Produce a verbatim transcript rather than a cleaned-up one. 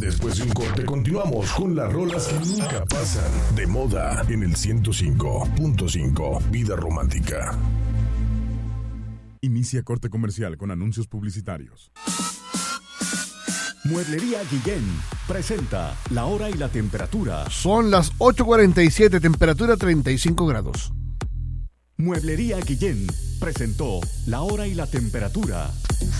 Después de un corte continuamos con las rolas que nunca pasan de moda en el ciento cinco punto cinco Vida Romántica. Inicia corte comercial con anuncios publicitarios. Mueblería Guillén presenta la hora y la temperatura. Son las ocho cuarenta y siete, temperatura treinta y cinco grados. Mueblería Guillén presentó la hora y la temperatura.